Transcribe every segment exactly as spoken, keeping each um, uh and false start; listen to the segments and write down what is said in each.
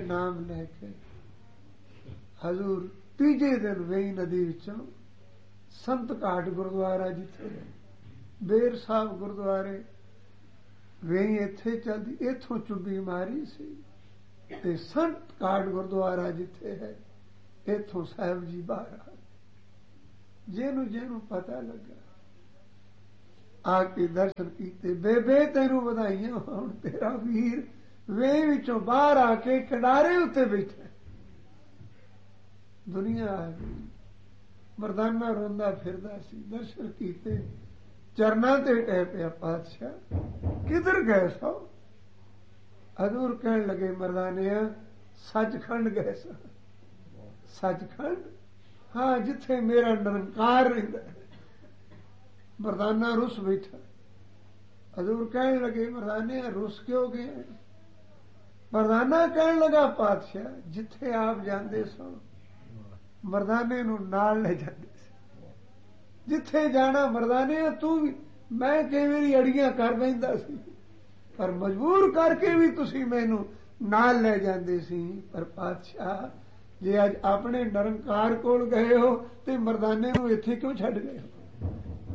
नाम लैके हजूर तीजे दिन वेई नदी विचों संत घाट गुरुद्वारा जिथे बेर साहब गुरुद्वारे वेई इत्थे चलदी, इथों चुब्बी मारी सी ते संत घाट गुरुद्वारा जिथे है इथों साहब जी बाहर आ। जेनू जेनू पता लगा आके दर्शन कीते। बेबे तेनू बधाइयां होण, तेरा वीर वे विचों बाहर आके किनारे उत्ते बैठा। दुनिया आ गई, मरदाना रोंदा फिरदा सी। दर्शन कीते, चरना ते टह पिया, पातशाह किधर गए सो? हजूर कहन लगे मरदानिया सचखंड गए सा। सचखंड? हाँ, जिथे मेरा निरंकार रहिंदा है। मरदाना रुस बैठा। हजूर कहन लगे मरदानिया रुस क्यों गए? मरदाना कहन लगा पातशाह जिथे आप जाते सो मरदाने नू नाल ले जाते सी। जिथे जाना मरदाने तू भी, मैं कई वारी अड़ियां कर बैठदा सी पर मजबूर करके भी तुसी मैनू नाल ले जाते सी। पर पातशाह जे अज अपने निरंकार कोल गए हो ते मरदाने नू इत्थे क्यों छड्ड गए हो?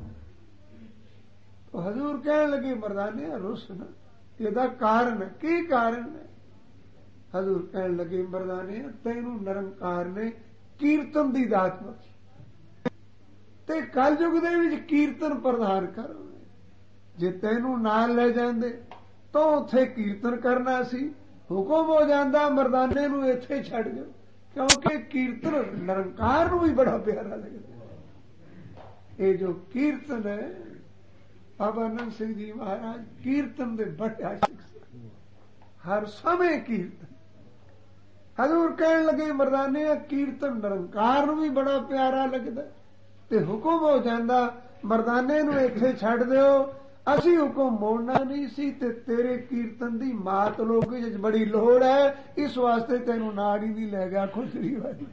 तो हजूर कहन लगे मरदाने रुस ना, इहदा कारण की कारण है? हजूर कहन लगे मरदाने तैनू निरंकार ने कीर्तन दी दात बख्शी ते कलयुग दे विच कीर्तन प्रधान करो। जे तैनू नाल ले जांदे तो उत्थे कीर्तन करना सी, हुक्म हो जांदा मरदाने नू इत्थे छड्ड जाओ, क्योंकि कीर्तन निरंकार नू भी बड़ा प्यारा लगदा। ये जो कीर्तन है बाबा नंद सिंह जी महाराज कीर्तन दे बड़े आशिक सी, हर समय कीर्तन। हजूर कहन लगे मरदाने कीर्तन निरंकार नू भी बड़ा प्यारा लगदा ते हुक्म हो जांदा मरदाने नू इत्थे छड्ड दिओ, असी हुक्म मोड़ना नहीं सी ते तेरे कीर्तन दी मात लोक विच बड़ी लोड़ है, इस वास्ते तैनू नाड़ ही नहीं लै गया खुसरी वाली।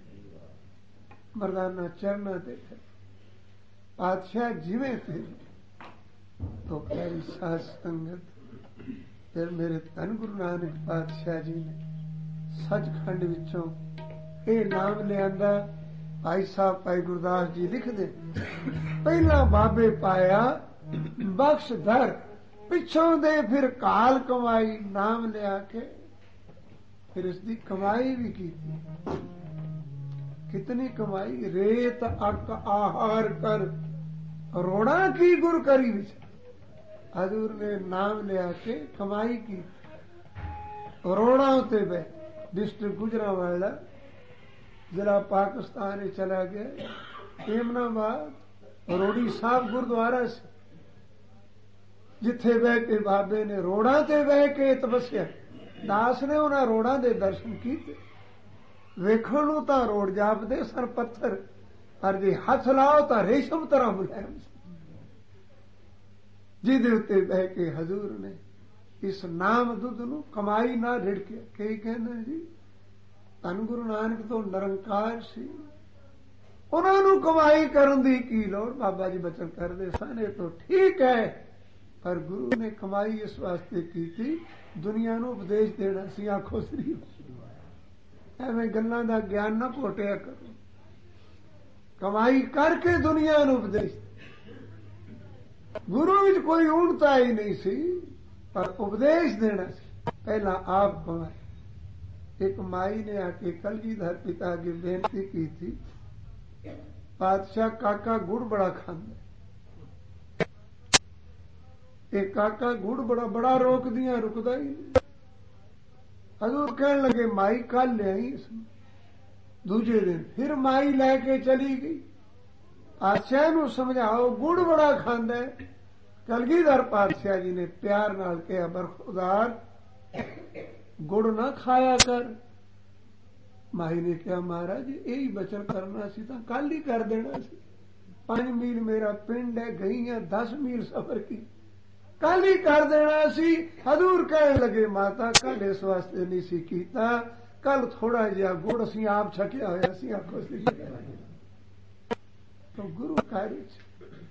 मरदाना चरना ते पातशाह जिवें तेरी। तो प्यारी साध संगत फिर मेरे धन गुरु नानक पातशाह जी ने सचखंड विचों ये नाम लियांदा। भाई साहब भाई गुरदास जी लिखदे पहला बाबे पाया बख्श धर, पिछों दे फिर काल कमाई, नाम लिया के फिर इसकी कमाई भी की। कितनी कमाई? रेत अक आहार कर, रोड़ा की गुर करी विच। हजूर ने नाम लिया के कमाई की। रोड़ा उते बह डिस्ट्रिक्ट गुजरांवाला जिला पाकिस्तान चला गया। एमनाबाद रोड़ी साहब गुरुद्वारा से जिथे बह के बाबे ने रोड़ा ते बह के तपस्या, दास ने उन्हां रोड़ा दे दर्शन कीते। वेखण नूं तां रोड़ जापदे सर पत्थर, पर जे हथ लाओ तां रेशम तरह मुलायम सी। जिहदे उत्ते बह के हजूर ने इस नाम दुध नूं कमाई ना रिड़किया। कई कहंदे जी धन गुरु नानक तो निरंकार सी, उन्हां नूं कमाई करन दी की लोड़? बाबा जी बचन करदे सन ये तो ठीक है, पर गुरु ने कमाई इस वास्ते की थी दुनिया नूं उपदेश देना सी। आखो श्री एवें गल्लां दा ज्ञान ना घोटिया करो, कमाई करके दुनिया नूं उपदेश। गुरु विच कोई ऊणता ही नहीं सी, पर उपदेश देना सी। पहला आप कमाए। एक माई ने आके कलगीधर पिता की बेनती की थी, पातशाह काका गुड़ बड़ा खांदा, एक काका गुड़ बड़ा बड़ा रोक दिया, रुकदा ही नहीं। हजूर कहन लगे माई कल ले आई इसमें। दूजे दिन फिर माई लैके चली गई। पातशाह नूं समझाओ गुड़ बड़ा खांदा है। कलगीधर पातशाह जी ने प्यार नाल कहा बरखुदार गुड़ ना खाया कर। माई ने कहा महाराज यही बचन करना सी तां कल ही कर देना सी। पांच मील मेरा पिंड है, गई है दस मील सफर की, कल ही कर देना सी। हजूर कहन लगे माता कल इस वास्ते नहीं सी कीता, कल थोड़ा जिहा गुड़ असीं आप छकिया होया सी। आखो सी तो गुरु कार्य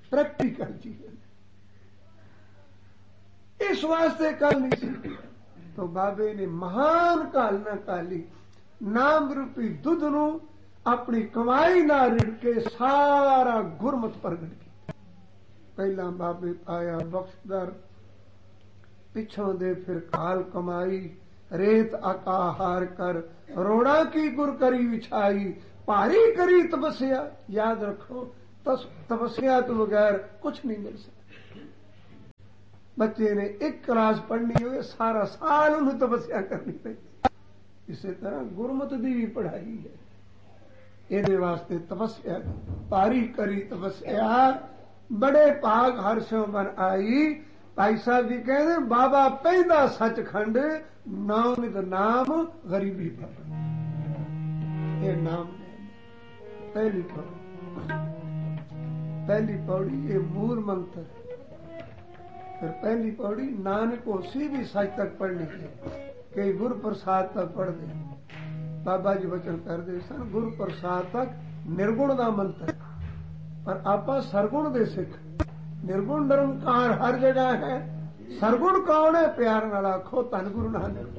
प्रैक्टिकल चीज इस वास्ते कल नहीं सी। तो बाबे ने महान कालना काली नाम रूपी दुध नू अपनी कमाई ना रिड़ के सारा गुरमत प्रगट किया। पहला बाबे पाया बख्शदर, पिछों दे फिर काल कमाई, रेत आकाहार कर रोड़ा की गुर करी विछाई, भारी करी तपस्या। याद रखो तपस्या तो बगैर कुछ नहीं मिल सकता। बच्चे ने एक क्लास पढ़नी हो सारा साल उन्हें तपस्या करनी पड़ती। इसी तरह गुरमत दी भी पढ़ाई है, ये वास्ते तपस्या भारी करी तपस्या, बड़े भाग हर्षों बन आई। भाई साहब जी कहते बाबा पहला सचखंड नाम नित नाम गरीबी पर, ये नाम पहली पौड़ी। पहली पौड़ी ये मूल मंत्र, फिर पहली पौड़ी नानक होसी भी सच तक पढ़नी है, कई गुरु प्रसाद तक पढ़ दे। बाबा जी वचन कर दे सन गुरु प्रसाद तक निर्गुण का मंत्र, पर आपा सरगुण दे सिख। निर्गुण निरंकार हर जगह है, सरगुण कौन है? प्यार नाल आखो धन गुरु नानक।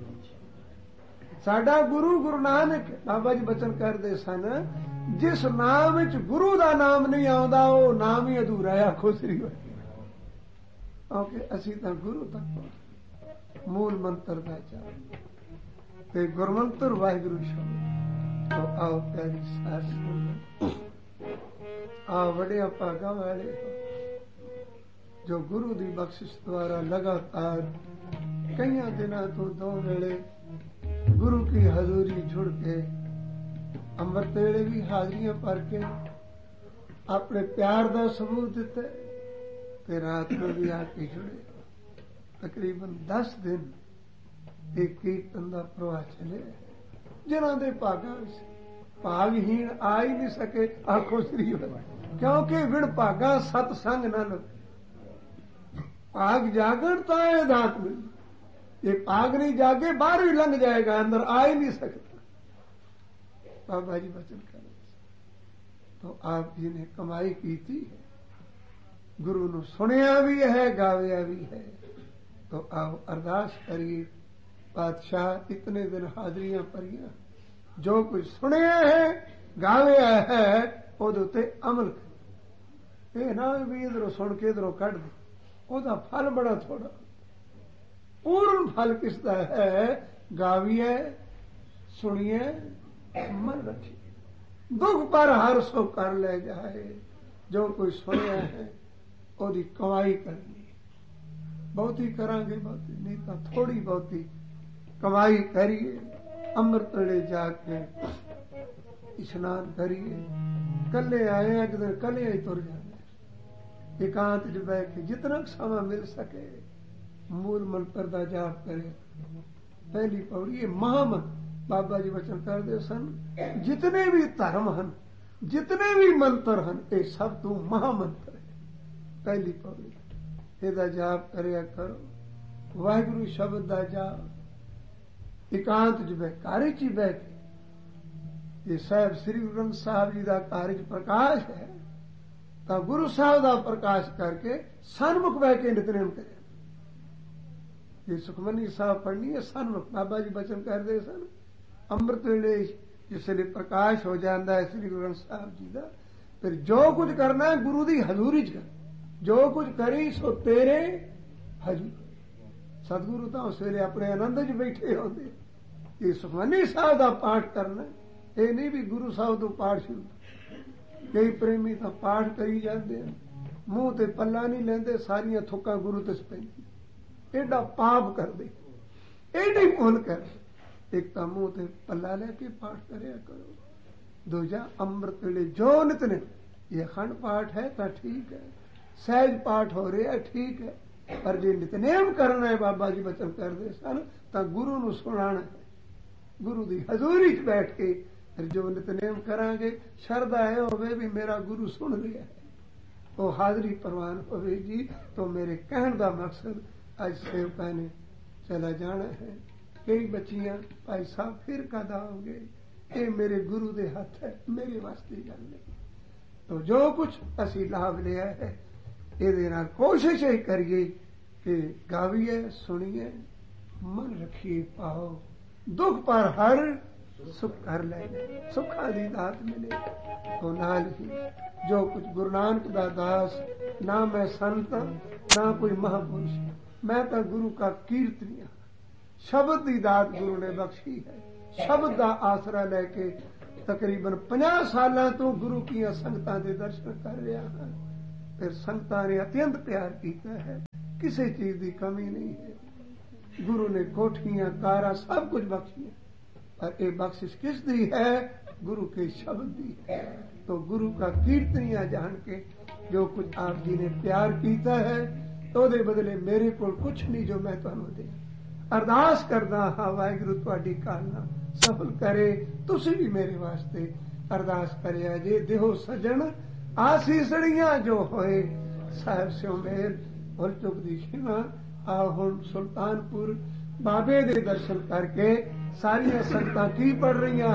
साडा गुरु गुरु नानक। बाबा जी वचन करते सन जिस नाम विच गुरु दा नाम नहीं आउंदा वो नाम ही अधूरा है। आखो श्री क्योंकि असी तां गुरु तक मूल मंत्र दा चाह ते गुरमंत्र वाहिगुरु शब्द। तो आओ प्यारी सास सुनो, आओ वड्डिया भागा वाले जो गुरु दी बख्शिश द्वारा लगातार कई दिनों तो दो वेले गुरु की हजूरी जुड़ के अमृत वेले भी हाजरियां भर के अपने प्यार का सबूत दिते, ते रात में भी आके जुड़े। तकरीबन दस दिन एक कीर्तन का प्रवाह चले, जिन्हों के भागा भागहीन आ ही नहीं सके। आखो श्री क्योंकि विण भागा सतसंग न लगे। भाग जागण तो ये दात मिल, ये भाग नहीं जागे बाहर ही लंघ जाएगा, अंदर आ ही नहीं सकता। बाबा जी वचन कर तो आप जी ने कमाई की थी, गुरु ने सुनिया भी है गाविया भी है। तो आओ अरदास करिए, बादशाह इतने दिन हाजरियां भरिया, जो कुछ सुनिया है गाविया है ओदे ते अमल कर। ये ना भी इधरों सुन के इधरों कट दे, ओदा फल बड़ा थोड़ा। पूर्ण फल किसका है? गाविए सुनिए मन रखिए। दुख पर हर सो कर ले जाए, जो कोई सुनिया है ओदी कमाई करनी। बहुती करांगे बहुती नहीं तो थोड़ी बहुती कमाई करिए। अमृत वेले जाके स्नान करिए। कले आए एक दिन कले ही तुर जाए, एकांत च बह के जितना समा मिल सके मूल मंत्र का जाप करे। पहली पौड़ी ये महामंत्र। बाबा जी वचन करते सन जितने भी धर्म हन, जितने भी मंत्र हन, ये सब तू महामंत्र है। पहली पौड़ी एदा जाप करया करो। वाहिगुरु शब्द का जाप एकांत च बह घर च बह के। ये साहब श्री गुरु ग्रंथ साहब जी का घर च प्रकाश है, तो गुरु साहब का प्रकाश करके सन्मुख बह के नितनेम करे। ये सुखमनी साहब पढ़नी है सन्मुख। बाबा जी वचन करते सन अमृत वेले जिसले प्रकाश हो जाता है श्री गुरु ग्रंथ साहब जी का, फिर जो कुछ करना है गुरु दी हजूरी च कर। जो कुछ करी सो तेरे हजूर। सतगुरु तो सवेरे अपने आनंद च बैठे होंगे। ये सुखमनी साहब का पाठ करना, ये नहीं भी गुरु साहब तो पाठ शुरू। कई प्रेमी तो पाठ करी जाते हैं, मुंह ते पल्ला नहीं लेंदे, सारियां थुक्का गुरु ते पैंदी। एडा पाप कर दे, एडी भूल कर। एक तो मुंह ते पल्ला लेके पाठ करया करो, दूजा अमृत वेले जो नितने ये अखंड पाठ है तो ठीक है, सहज पाठ हो रहा है ठीक है, पर जो नितनेम करना है बाबा जी वचन करते सन तो गुरु नूं सुनाना है। गुरु दी हजूरी च बैठ के जो नितनेम करांगे शरदा है होवे भी मेरा गुरु सुन लिया है, वो हाजरी प्रवान होवे जी। तो मेरे कहने का मकसद आज सेवका ने चला जाना है। कई बच्चियां भाई साहब फिर कद आओगे, ये मेरे गुरु दे हाथ है, मेरे वास्ते गल नहीं। तो जो कुछ असी लाभ लिया है ये कोशिश ही करिए कि गाविए सुनिए मन रखिए पाओ, दुख पर हर सुख कर ले, सुखा दी दात मिले। तो नाल ही जो कुछ गुरु नानक दा दास, ना मैं संत ना कोई महापुरुष, मैं तो गुरु का कीर्तनी हाँ। शब्द की दात गुरु ने बख्शी है, शब्द का आसरा लैके तकरीबन पचास साल तो गुरु की संगतां दे दर्शन कर रहा है। फिर संगतां ने अत्यंत प्यार किया है, किसी चीज की कमी नहीं है। गुरु ने कोठियां कारा सब कुछ बख्शिया, और ये बख्शिश किस दी है? गुरु के शब्द दी है। तो गुरु का कीर्तनिया जान के जो कुछ आप जी ने प्यार किया है, तो दे बदले मेरे को कुछ नहीं जो मैं तुहानू दे। अरदास करदा हाँ वाहिगुरु तुहाडी कालना सफल करे। तुसी भी मेरे वास्ते अरदास करिया जे, देहो सजन आसीसड़ियां जो होए, साहिब स्यों मेल और चुक दी शिवा। आ हुण सुल्तानपुर बाबे दे दर्शन करके सारियां संगतां की पढ़ रही